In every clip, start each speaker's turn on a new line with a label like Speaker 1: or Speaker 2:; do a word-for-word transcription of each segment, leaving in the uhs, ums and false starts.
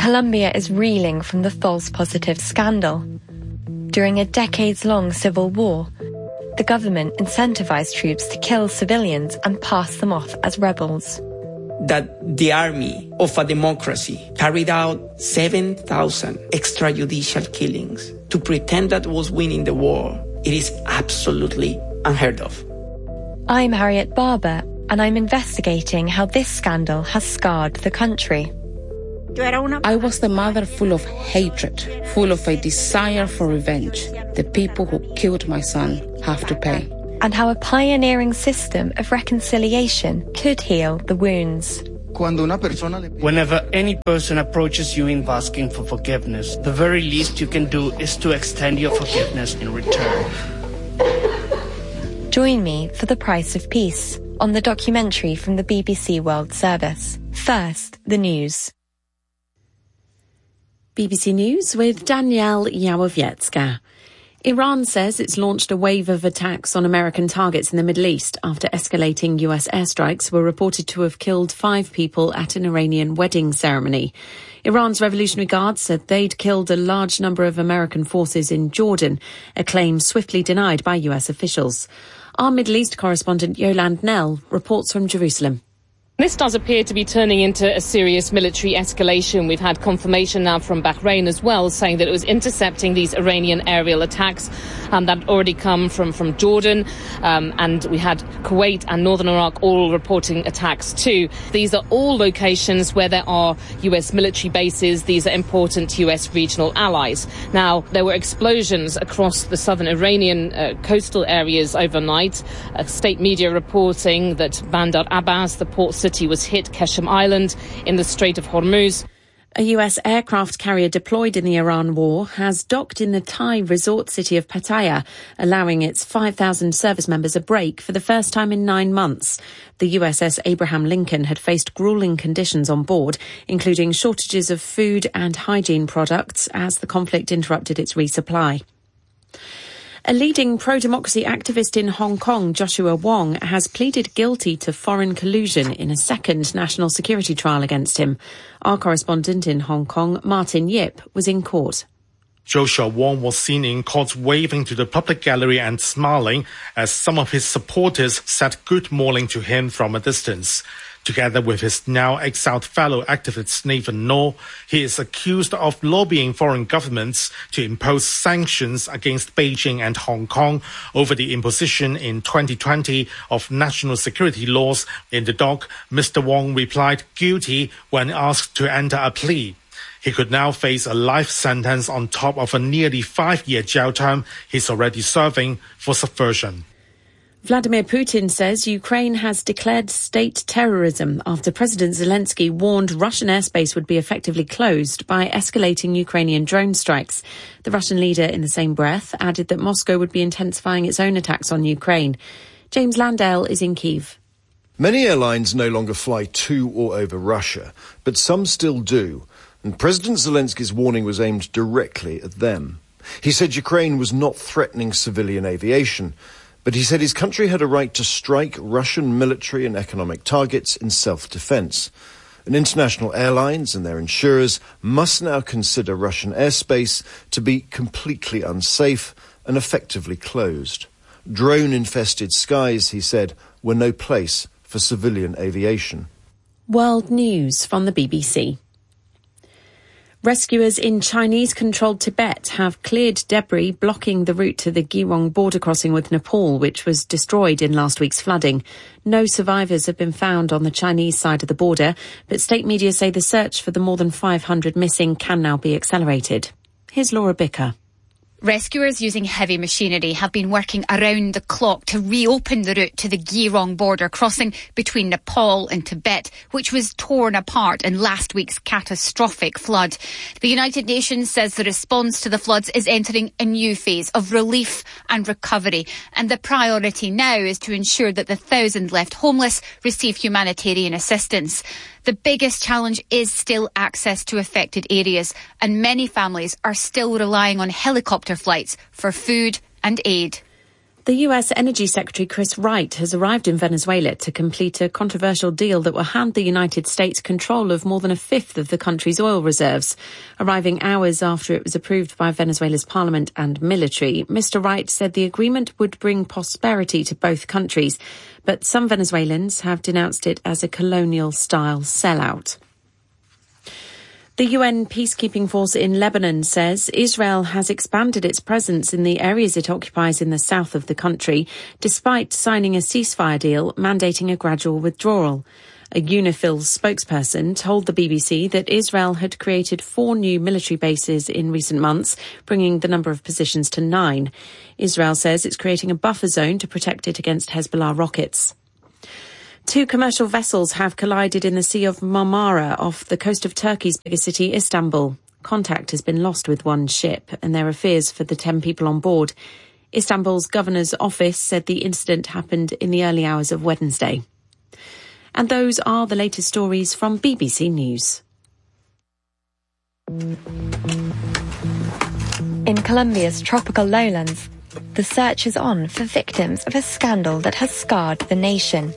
Speaker 1: Colombia is reeling from the false positive scandal. During a decades-long civil war, the government incentivized troops to kill civilians and pass them off as rebels.
Speaker 2: That the army of a democracy carried out seven thousand extrajudicial killings to pretend that was winning the war, it is absolutely unheard of.
Speaker 1: I'm Harriet Barber, and I'm investigating how this scandal has scarred the country.
Speaker 3: I was the mother full of hatred, full of a desire for revenge. The people who killed my son have to pay.
Speaker 1: And how a pioneering system of reconciliation could heal the wounds.
Speaker 4: Whenever any person approaches you in asking for forgiveness, the very least you can do is to extend your forgiveness in return.
Speaker 1: Join me for The Price of Peace on the documentary from the B B C World Service. First, the news.
Speaker 5: B B C News with Danielle Yawowiecka. Iran says it's launched a wave of attacks on American targets in the Middle East after escalating U S airstrikes were reported to have killed five people at an Iranian wedding ceremony. Iran's Revolutionary Guard said they'd killed a large number of American forces in Jordan, a claim swiftly denied by U S officials. Our Middle East correspondent Yolande Nell reports from Jerusalem.
Speaker 6: This does appear to be turning into a serious military escalation. We've had confirmation now from Bahrain as well, saying that it was intercepting these Iranian aerial attacks um, that had already come from, from Jordan. Um, and we had Kuwait and northern Iraq all reporting attacks too. These are all locations where there are U S military bases. These are important U S regional allies. Now, there were explosions across the southern Iranian uh, coastal areas overnight. Uh, state media reporting that Bandar Abbas, the port city, was hit. Qeshm Island in the Strait of Hormuz.
Speaker 5: A U S aircraft carrier deployed in the Iran war has docked in the Thai resort city of Pattaya, allowing its five thousand service members a break for the first time in nine months. The U S S Abraham Lincoln had faced grueling conditions on board, including shortages of food and hygiene products as the conflict interrupted its resupply. A leading pro-democracy activist in Hong Kong, Joshua Wong, has pleaded guilty to foreign collusion in a second national security trial against him. Our correspondent in Hong Kong, Martin Yip, was in court.
Speaker 7: Joshua Wong was seen in court waving to the public gallery and smiling as some of his supporters said good morning to him from a distance. Together with his now exiled fellow activist Nathan Law, he is accused of lobbying foreign governments to impose sanctions against Beijing and Hong Kong over the imposition in twenty twenty of national security laws. In the dock, Mister Wong replied guilty when asked to enter a plea. He could now face a life sentence on top of a nearly five-year jail term he's already serving for subversion.
Speaker 5: Vladimir Putin says Ukraine has declared state terrorism after President Zelensky warned Russian airspace would be effectively closed by escalating Ukrainian drone strikes. The Russian leader, in the same breath, added that Moscow would be intensifying its own attacks on Ukraine. James Landale is in Kyiv.
Speaker 8: Many airlines no longer fly to or over Russia, but some still do. And President Zelensky's warning was aimed directly at them. He said Ukraine was not threatening civilian aviation, but he said his country had a right to strike Russian military and economic targets in self-defense. And international airlines and their insurers must now consider Russian airspace to be completely unsafe and effectively closed. Drone-infested skies, he said, were no place for civilian aviation.
Speaker 5: World News from the B B C. Rescuers in Chinese-controlled Tibet have cleared debris blocking the route to the Girong border crossing with Nepal, which was destroyed in last week's flooding. No survivors have been found on the Chinese side of the border, but state media say the search for the more than five hundred missing can now be accelerated. Here's Laura Bicker.
Speaker 9: Rescuers using heavy machinery have been working around the clock to reopen the route to the Girong border crossing between Nepal and Tibet, which was torn apart in last week's catastrophic flood. The United Nations says the response to the floods is entering a new phase of relief and recovery, and the priority now is to ensure that the thousand left homeless receive humanitarian assistance. The biggest challenge is still access to affected areas, and many families are still relying on helicopter flights for food and aid.
Speaker 5: The U S Energy Secretary Chris Wright has arrived in Venezuela to complete a controversial deal that will hand the United States control of more than a fifth of the country's oil reserves. Arriving hours after it was approved by Venezuela's parliament and military, Mister Wright said the agreement would bring prosperity to both countries, but some Venezuelans have denounced it as a colonial-style sellout. The U N peacekeeping force in Lebanon says Israel has expanded its presence in the areas it occupies in the south of the country, despite signing a ceasefire deal mandating a gradual withdrawal. A UNIFIL spokesperson told the B B C that Israel had created four new military bases in recent months, bringing the number of positions to nine. Israel says it's creating a buffer zone to protect it against Hezbollah rockets. Two commercial vessels have collided in the Sea of Marmara off the coast of Turkey's biggest city, Istanbul. Contact has been lost with one ship, and there are fears for the ten people on board. Istanbul's governor's office said the incident happened in the early hours of Wednesday. And those are the latest stories from B B C News.
Speaker 1: In Colombia's tropical lowlands, the search is on for victims of a scandal that has scarred the nation.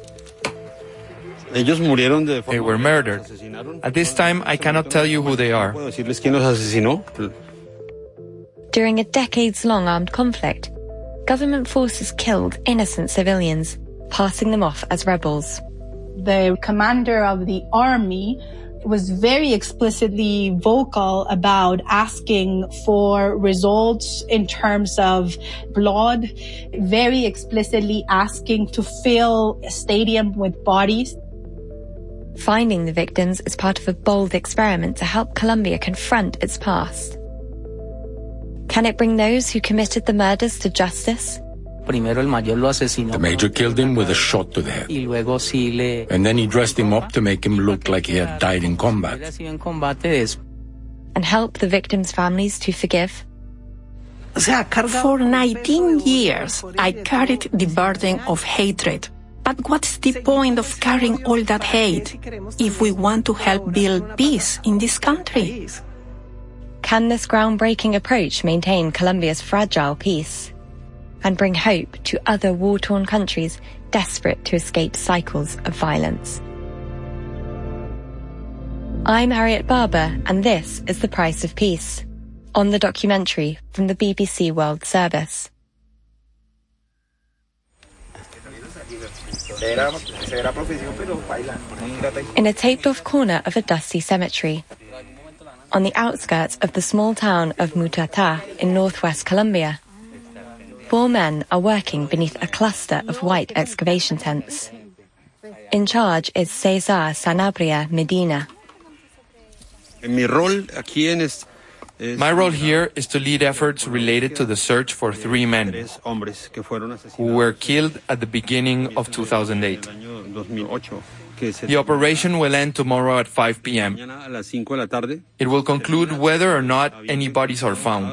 Speaker 10: They were murdered. At this time, I cannot tell you who they are.
Speaker 1: During a decades-long armed conflict, government forces killed innocent civilians, passing them off as rebels.
Speaker 11: The commander of the army was very explicitly vocal about asking for results in terms of blood, very explicitly asking to fill a stadium with bodies.
Speaker 1: Finding the victims is part of a bold experiment to help Colombia confront its past. Can it bring those who committed the murders to justice?
Speaker 12: The major killed him with a shot to the head. And then he dressed him up to make him look like he had died in combat.
Speaker 1: And help the victims' families to forgive?
Speaker 13: For nineteen years, I carried the burden of hatred. But what's the point of carrying all that hate if we want to help build peace in this country?
Speaker 1: Can this groundbreaking approach maintain Colombia's fragile peace and bring hope to other war-torn countries desperate to escape cycles of violence? I'm Harriet Barber, and this is The Price of Peace, on the documentary from the B B C World Service. In a taped-off corner of a dusty cemetery, on the outskirts of the small town of Mutatá in northwest Colombia, four men are working beneath a cluster of white excavation tents. In charge is Cesar Sanabria Medina.
Speaker 10: My role here is to lead efforts related to the search for three men who were killed at the beginning of two thousand eight. The operation will end tomorrow at five p.m. It will conclude whether or not any bodies are found.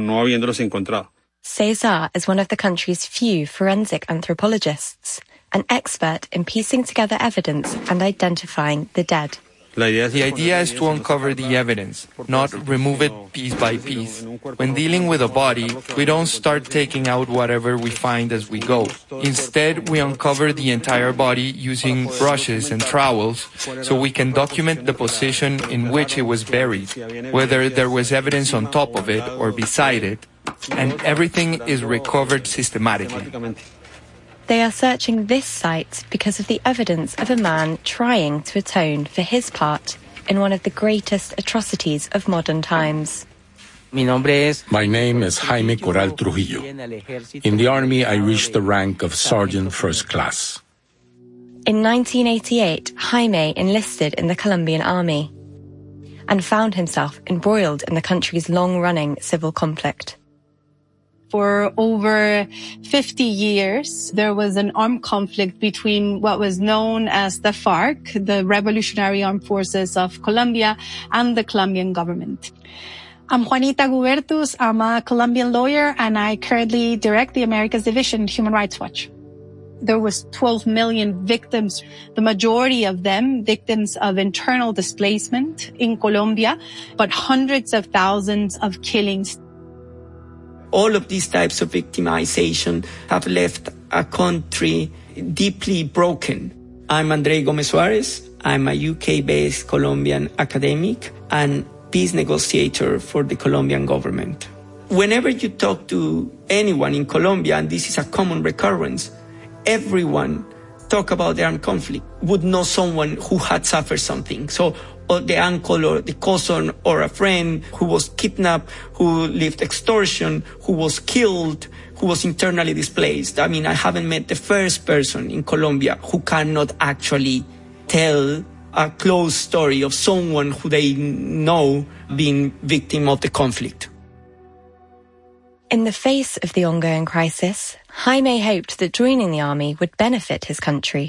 Speaker 1: Cesar is one of the country's few forensic anthropologists, an expert in piecing together evidence and identifying the dead.
Speaker 10: The idea is to uncover the evidence, not remove it piece by piece. When dealing with a body, we don't start taking out whatever we find as we go. Instead, we uncover the entire body using brushes and trowels so we can document the position in which it was buried, whether there was evidence on top of it or beside it, and everything is recovered systematically.
Speaker 1: They are searching this site because of the evidence of a man trying to atone for his part in one of the greatest atrocities of modern times.
Speaker 12: My name is Jaime Corral Trujillo. In the army, I reached the rank of Sergeant First Class.
Speaker 1: In nineteen eighty-eight, Jaime enlisted in the Colombian army and found himself embroiled in the country's long-running civil conflict.
Speaker 11: For over fifty years, there was an armed conflict between what was known as the FARC, the Revolutionary Armed Forces of Colombia, and the Colombian government. I'm Juanita Gubertus. I'm a Colombian lawyer, and I currently direct the Americas Division, Human Rights Watch. There was twelve million victims, the majority of them victims of internal displacement in Colombia, but hundreds of thousands of killings.
Speaker 2: All of these types of victimization have left a country deeply broken. I'm André Gómez Suárez. I'm a U K-based Colombian academic and peace negotiator for the Colombian government. Whenever you talk to anyone in Colombia, and this is a common recurrence, everyone talk about the armed conflict would know someone who had suffered something. So or the uncle or the cousin or a friend who was kidnapped, who lived extortion, who was killed, who was internally displaced. I mean, I haven't met the first person in Colombia who cannot actually tell a close story of someone who they know being victim of the conflict.
Speaker 1: In the face of the ongoing crisis, Jaime hoped that joining the army would benefit his country.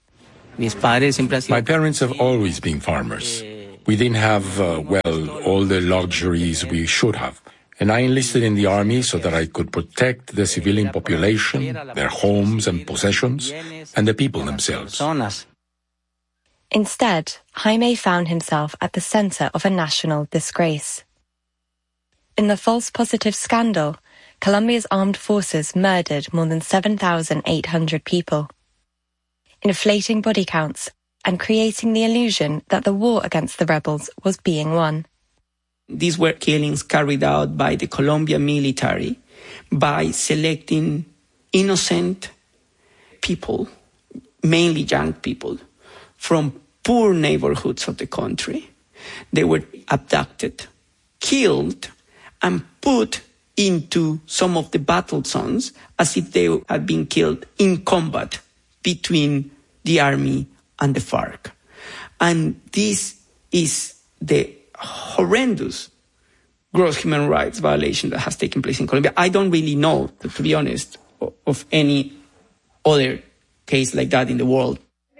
Speaker 12: My parents have always been farmers. We didn't have, uh, well, all the luxuries we should have. And I enlisted in the army so that I could protect the civilian population, their homes and possessions, and the people themselves.
Speaker 1: Instead, Jaime found himself at the center of a national disgrace. In the false positive scandal, Colombia's armed forces murdered more than seven thousand eight hundred people, inflating body counts and creating the illusion that the war against the rebels was being won.
Speaker 2: These were killings carried out by the Colombian military by selecting innocent people, mainly young people, from poor neighborhoods of the country. They were abducted, killed, and put into some of the battle zones as if they had been killed in combat between the army and the FARC. And this is the horrendous gross human rights violation that has taken place in Colombia. I don't really know, to be honest, of any other case like that in the world.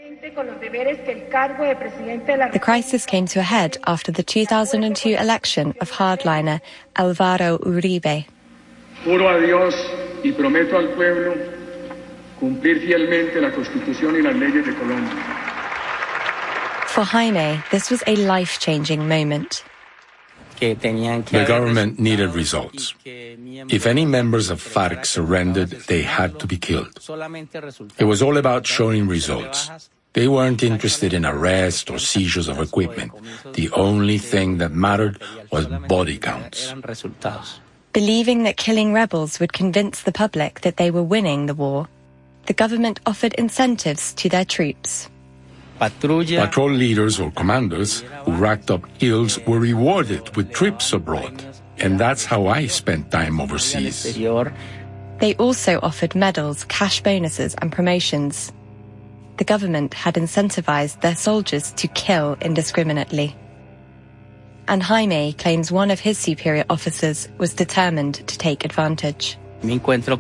Speaker 1: The crisis came to a head after the two thousand two election of hardliner Álvaro Uribe.
Speaker 14: Juro a Dios y prometo al pueblo cumplir fielmente la Constitución y las leyes de Colombia.
Speaker 1: For Jaime, this was a life-changing moment.
Speaker 12: The government needed results. If any members of FARC surrendered, they had to be killed. It was all about showing results. They weren't interested in arrest or seizures of equipment. The only thing that mattered was body counts.
Speaker 1: Believing that killing rebels would convince the public that they were winning the war, the government offered incentives to their troops.
Speaker 12: Patrol leaders or commanders who racked up kills were rewarded with trips abroad. And that's how I spent time overseas.
Speaker 1: They also offered medals, cash bonuses, and promotions. The government had incentivized their soldiers to kill indiscriminately. And Jaime claims one of his superior officers was determined to take advantage.
Speaker 12: I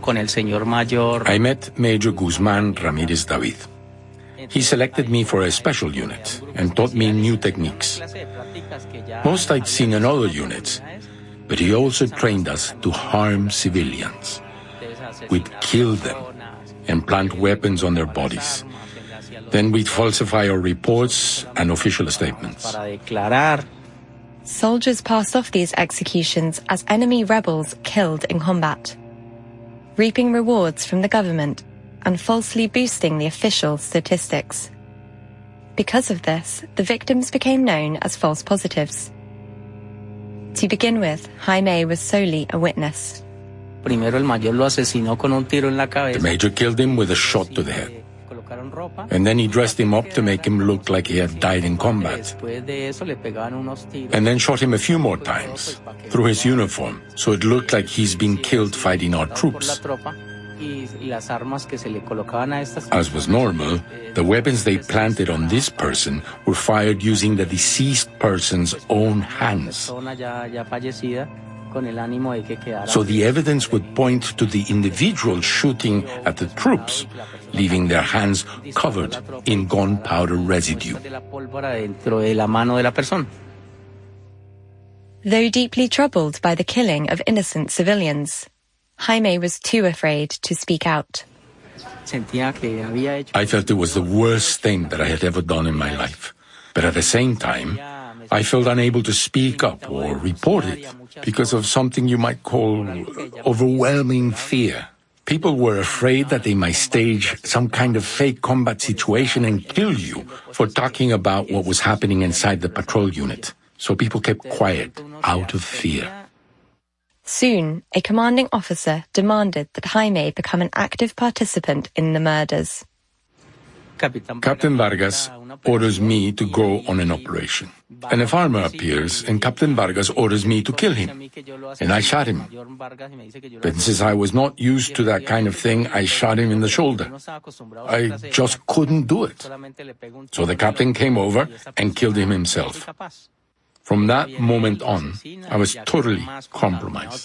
Speaker 12: met Major Guzman Ramirez David. He selected me for a special unit and taught me new techniques. Most I'd seen in other units, but he also trained us to harm civilians. We'd kill them and plant weapons on their bodies. Then we'd falsify our reports and official statements.
Speaker 1: Soldiers passed off these executions as enemy rebels killed in combat, reaping rewards from the government and falsely boosting the official statistics. Because of this, the victims became known as false positives. To begin with, Jaime was solely a witness.
Speaker 12: The major killed him with a shot to the head. And then he dressed him up to make him look like he had died in combat. And then shot him a few more times through his uniform, so it looked like he's been killed fighting our troops. As was normal, the weapons they planted on this person were fired using the deceased person's own hands. So the evidence would point to the individual shooting at the troops, leaving their hands covered in gunpowder residue.
Speaker 1: Though deeply troubled by the killing of innocent civilians, Jaime was too afraid to speak out.
Speaker 12: I felt it was the worst thing that I had ever done in my life. But at the same time, I felt unable to speak up or report it because of something you might call overwhelming fear. People were afraid that they might stage some kind of fake combat situation and kill you for talking about what was happening inside the patrol unit. So people kept quiet out of fear.
Speaker 1: Soon, a commanding officer demanded that Jaime become an active participant in the murders.
Speaker 12: Captain Vargas orders me to go on an operation. And a farmer appears, and Captain Vargas orders me to kill him. And I shot him. But since I was not used to that kind of thing, I shot him in the shoulder. I just couldn't do it. So the captain came over and killed him himself. From that moment on, I was totally compromised.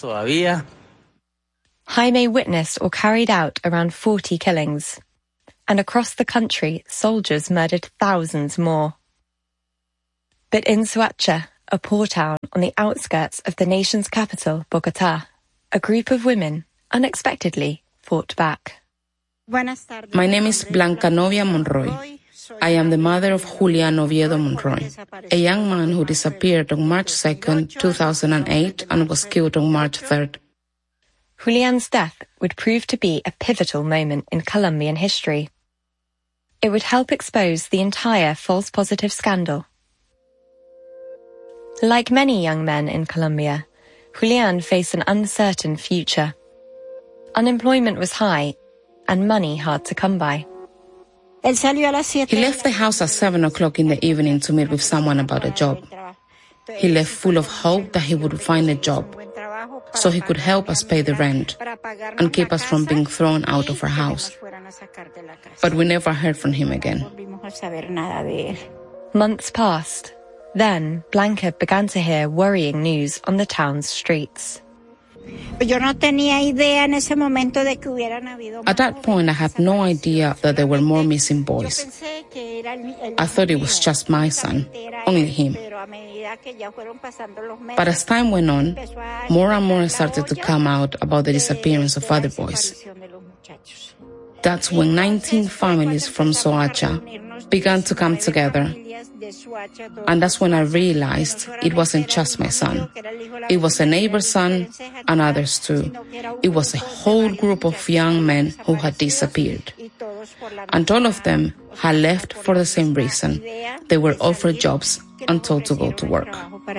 Speaker 1: Jaime witnessed or carried out around forty killings. And across the country, soldiers murdered thousands more. But in Soacha, a poor town on the outskirts of the nation's capital, Bogotá, a group of women unexpectedly fought back.
Speaker 3: My name is Blanca Novia Monroy. I am the mother of Julian Oviedo Monroy, a young man who disappeared on March second, two thousand eight and was killed on March third.
Speaker 1: Julian's death would prove to be a pivotal moment in Colombian history. It would help expose the entire false positive scandal. Like many young men in Colombia, Julian faced an uncertain future. Unemployment was high and money hard to come by.
Speaker 3: He left the house at seven o'clock in the evening to meet with someone about a job. He left full of hope that he would find a job, so he could help us pay the rent and keep us from being thrown out of our house. But we never heard from him again.
Speaker 1: Months passed. Then Blanca began to hear worrying news on the town's streets.
Speaker 3: At that point, I had no idea that there were more missing boys. I thought it was just my son, only him. But as time went on, more and more started to come out about the disappearance of other boys. That's when nineteen families from Soacha began to come together. And that's when I realized it wasn't just my son. It was a neighbor's son and others too. It was a whole group of young men who had disappeared. And all of them had left for the same reason. They were offered jobs and told to go to work.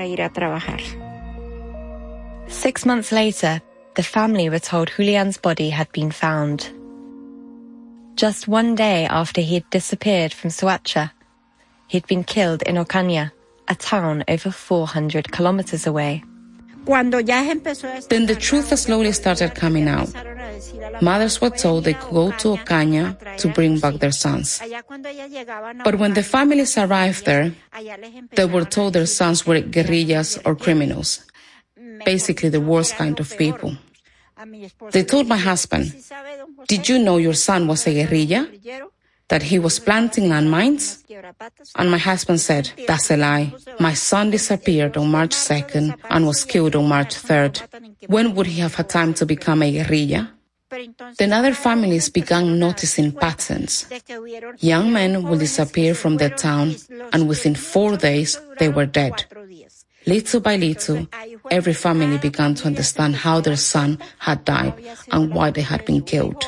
Speaker 1: Six months later, the family were told Julian's body had been found. Just one day after he had disappeared from Soacha, he'd been killed in Ocaña, a town over four hundred kilometers away.
Speaker 3: Then the truth slowly started coming out. Mothers were told they could go to Ocaña to bring back their sons. But when the families arrived there, they were told their sons were guerrillas or criminals, basically the worst kind of people. They told my husband, "Did you know your son was a guerrilla? That he was planting landmines?" And my husband said, "That's a lie. My son disappeared on March second and was killed on March third. When would he have had time to become a guerrilla?" Then other families began noticing patterns. Young men would disappear from their town, and within four days, they were dead. Little by little, every family began to understand how their son had died and why they had been killed.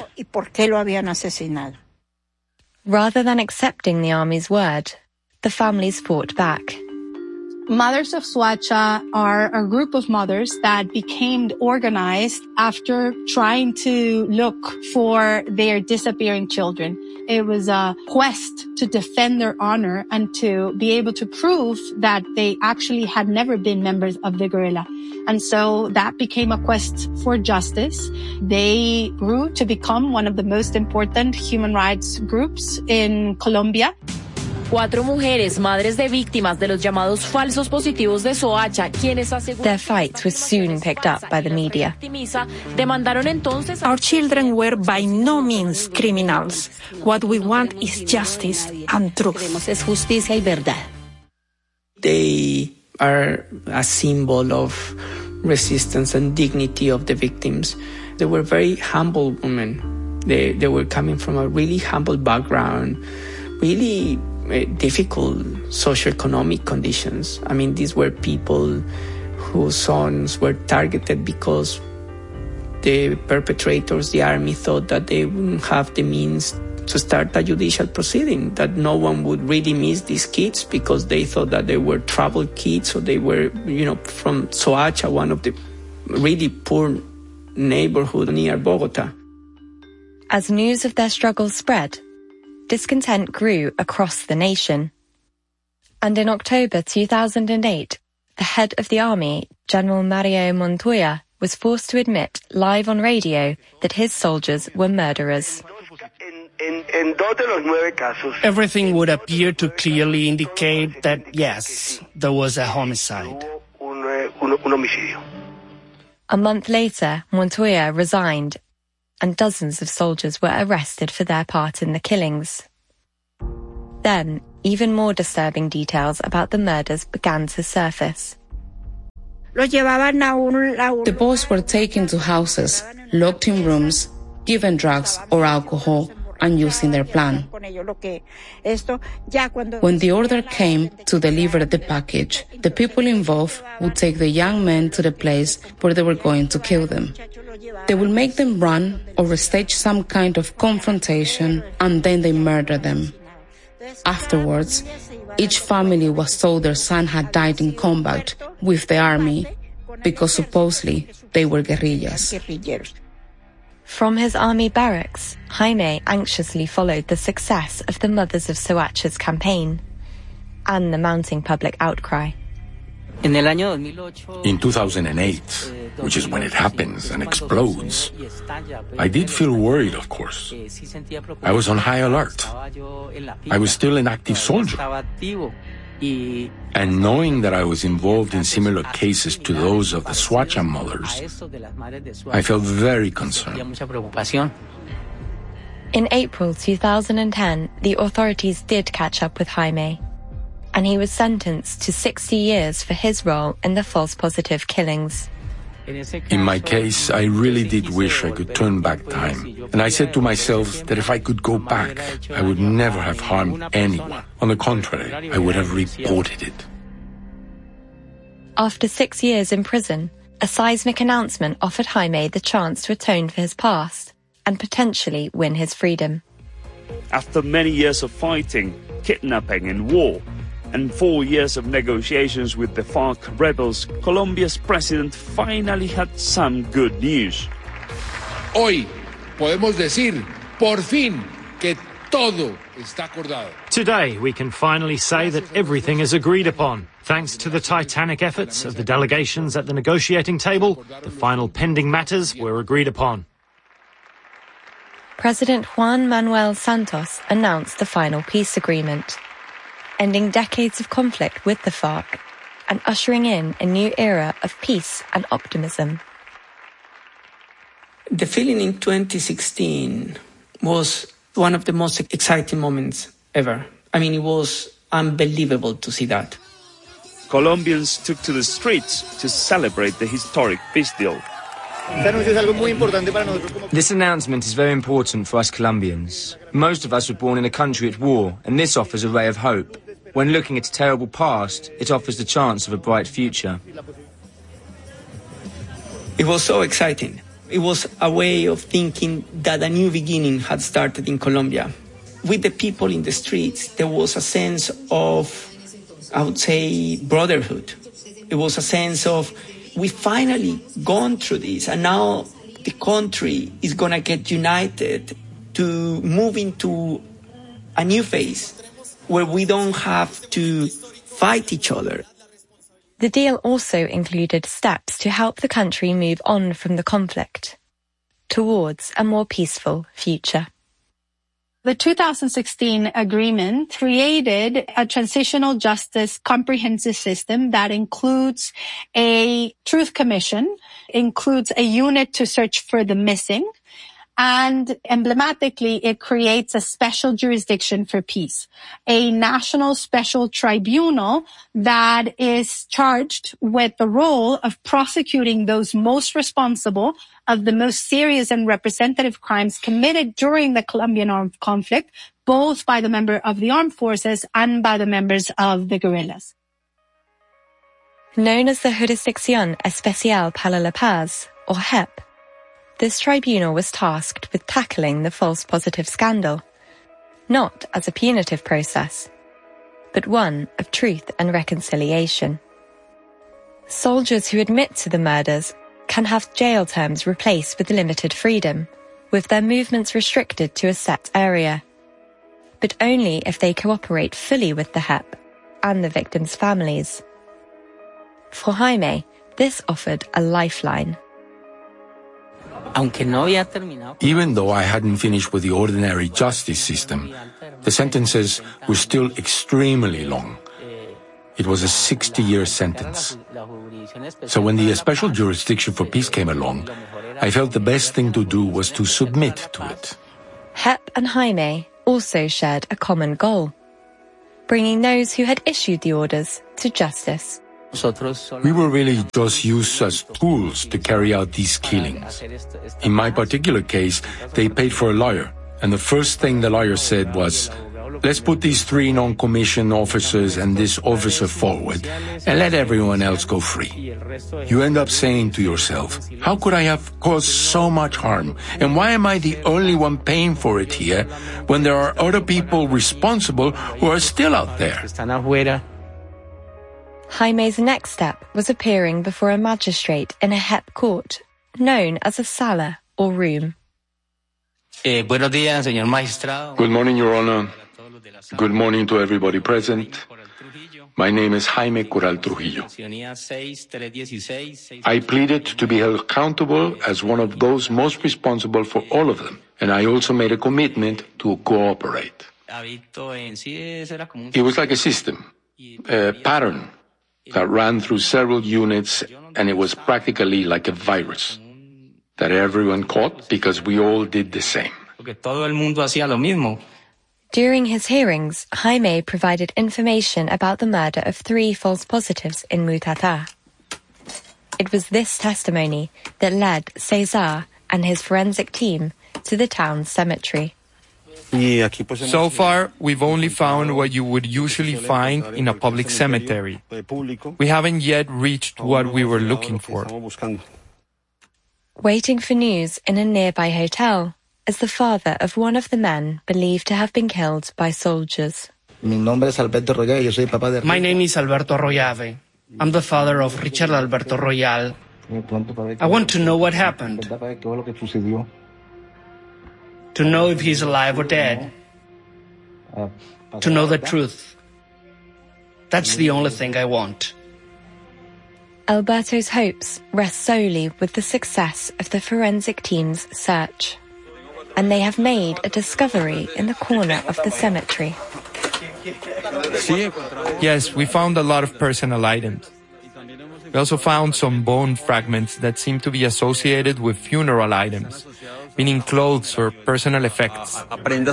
Speaker 1: Rather than accepting the army's word, the families fought back.
Speaker 11: Mothers of Soacha are a group of mothers that became organized after trying to look for their disappearing children. It was a quest to defend their honor and to be able to prove that they actually had never been members of the guerrilla. And so that became a quest for justice. They grew to become one of the most important human rights groups in Colombia.
Speaker 15: Cuatro mujeres, madres de víctimas de los llamados falsos positivos de Soacha, quienes aseguran
Speaker 1: Their fight was soon picked up by the media.
Speaker 15: Demandaron entonces.
Speaker 13: Our children were by no means criminals. What we want is justice and truth.
Speaker 15: Es justicia y verdad.
Speaker 2: They are a symbol of resistance and dignity of the victims. They were very humble women. They, they were coming from a really humble background, really uh, difficult socioeconomic conditions. I mean, these were people whose sons were targeted because the perpetrators, the army, thought that they wouldn't have the means to start a judicial proceeding, that no one would really miss these kids because they thought that they were troubled kids, or they were, you know, from Soacha, one of the really poor neighborhood near Bogota.
Speaker 1: As news of their struggles spread, discontent grew across the nation. And in October two thousand eight, the head of the army, General Mario Montoya, was forced to admit live on radio that his soldiers were murderers.
Speaker 4: Everything would appear to clearly indicate that, yes, there was a homicide.
Speaker 1: A month later, Montoya resigned, and dozens of soldiers were arrested for their part in the killings. Then, even more disturbing details about the murders began to surface.
Speaker 3: The boys were taken to houses, locked in rooms, given drugs or alcohol, and used in their plan. When the order came to deliver the package, the people involved would take the young men to the place where they were going to kill them. They would make them run or stage some kind of confrontation, and then they murder them. Afterwards, each family was told their son had died in combat with the army because supposedly they were guerrillas.
Speaker 1: From his army barracks, Jaime anxiously followed the success of the Mothers of Soacha's campaign and the mounting public outcry.
Speaker 12: In two thousand eight, which is when it happens and explodes, I did feel worried, of course. I was on high alert. I was still an active soldier. And knowing that I was involved in similar cases to those of the Soacha mothers, I felt very concerned.
Speaker 1: In April two thousand ten, the authorities did catch up with Jaime, and he was sentenced to sixty years for his role in the false positive killings.
Speaker 12: In my case, I really did wish I could turn back time. And I said to myself that if I could go back, I would never have harmed anyone. On the contrary, I would have reported it.
Speaker 1: After six years in prison, a seismic announcement offered Jaime the chance to atone for his past and potentially win his freedom.
Speaker 16: After many years of fighting, kidnapping and war, and four years of negotiations with the FARC rebels, Colombia's president finally had some good news.
Speaker 17: Hoy podemos decir, por fin, que todo está acordado.
Speaker 18: Today, we can finally say that everything is agreed upon. Thanks to the titanic efforts of the delegations at the negotiating table, the final pending matters were agreed upon.
Speaker 1: President Juan Manuel Santos announced the final peace agreement, ending decades of conflict with the FARC and ushering in a new era of peace and optimism.
Speaker 2: The feeling in twenty sixteen was one of the most exciting moments ever. I mean, it was unbelievable to see that.
Speaker 16: Colombians took to the streets to celebrate the historic peace deal.
Speaker 19: This announcement is very important for us Colombians. Most of us were born in a country at war, and this offers a ray of hope. When looking at a terrible past, it offers the chance of a bright future.
Speaker 2: It was so exciting. It was a way of thinking that a new beginning had started in Colombia. With the people in the streets, there was a sense of, I would say, brotherhood. It was a sense of, we finally gone through this, and now the country is going to get united to move into a new phase where we don't have to fight each other.
Speaker 1: The deal also included steps to help the country move on from the conflict towards a more peaceful future.
Speaker 11: The two thousand sixteen agreement created a transitional justice comprehensive system that includes a truth commission, includes a unit to search for the missing, And emblematically, it creates a special jurisdiction for peace, a national special tribunal that is charged with the role of prosecuting those most responsible of the most serious and representative crimes committed during the Colombian armed conflict, both by the member of the armed forces and by the members of the guerrillas.
Speaker 1: Known as the Jurisdicción Especial para la Paz, or H E P, this tribunal was tasked with tackling the false positive scandal, not as a punitive process, but one of truth and reconciliation. Soldiers who admit to the murders can have jail terms replaced with limited freedom, with their movements restricted to a set area, but only if they cooperate fully with the H E P and the victims' families. For Jaime, this offered a lifeline.
Speaker 12: Even though I hadn't finished with the ordinary justice system, the sentences were still extremely long. It was a sixty-year sentence. So when the special jurisdiction for peace came along, I felt the best thing to do was to submit to it.
Speaker 1: H E P and Jaime also shared a common goal, bringing those who had issued the orders to justice.
Speaker 12: We were really just used as tools to carry out these killings. In my particular case, they paid for a lawyer, and the first thing the lawyer said was, let's put these three non-commissioned officers and this officer forward, and let everyone else go free. You end up saying to yourself, how could I have caused so much harm, and why am I the only one paying for it here, when there are other people responsible who are still out there?
Speaker 1: Jaime's next step was appearing before a magistrate in a H E P court, known as a sala or room.
Speaker 20: Eh, buenos días, señor magistrado.
Speaker 12: Good morning, Your Honor. Good morning to everybody present. My name is Jaime Corral Trujillo. I pleaded to be held accountable as one of those most responsible for all of them, and I also made a commitment to cooperate. It was like a system, a pattern that ran through several units, and it was practically like a virus that everyone caught because we all did the same.
Speaker 1: During his hearings, Jaime provided information about the murder of three false positives in Mutatá. It was this testimony that led Cesar and his forensic team to the town's cemetery.
Speaker 10: So far, we've only found what you would usually find in a public cemetery. We haven't yet reached what we were looking for.
Speaker 1: Waiting for news in a nearby hotel is the father of one of the men believed to have been killed by soldiers.
Speaker 4: My name is Alberto Royave. I'm the father of Richard Alberto Royal. I want to know what happened. To know if he's alive or dead. To know the truth. That's the only thing I want.
Speaker 1: Alberto's hopes rest solely with the success of the forensic team's search. And they have made a discovery in the corner of the cemetery.
Speaker 10: Yes, we found a lot of personal items. We also found some bone fragments that seem to be associated with funeral items, meaning clothes or personal effects.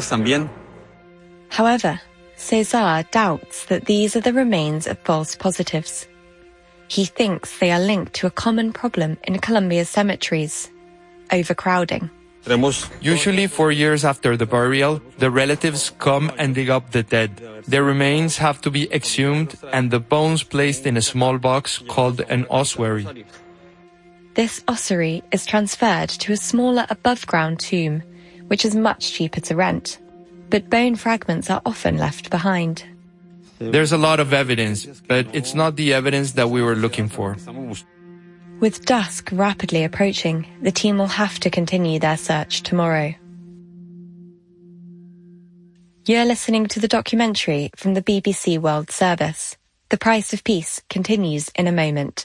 Speaker 1: However, Cesar doubts that these are the remains of false positives. He thinks they are linked to a common problem in Colombia's cemeteries: overcrowding.
Speaker 10: Usually four years after the burial, the relatives come and dig up the dead. Their remains have to be exhumed and the bones placed in a small box called an ossuary.
Speaker 1: This ossuary is transferred to a smaller above-ground tomb, which is much cheaper to rent, but bone fragments are often left behind.
Speaker 10: There's a lot of evidence, but it's not the evidence that we were looking for.
Speaker 1: With dusk rapidly approaching, the team will have to continue their search tomorrow. You're listening to the documentary from the B B C World Service. The Price of Peace continues in a moment.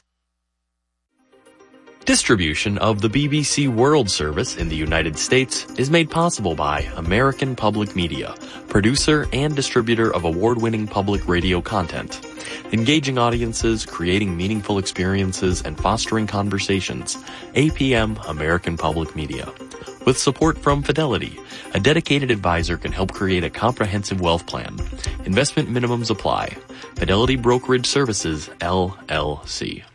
Speaker 21: Distribution of the B B C World Service in the United States is made possible by American Public Media, producer and distributor of award-winning public radio content. Engaging audiences, creating meaningful experiences, and fostering conversations. A P M American Public Media. With support from Fidelity, a dedicated advisor can help create a comprehensive wealth plan. Investment minimums apply. Fidelity Brokerage Services, L L C.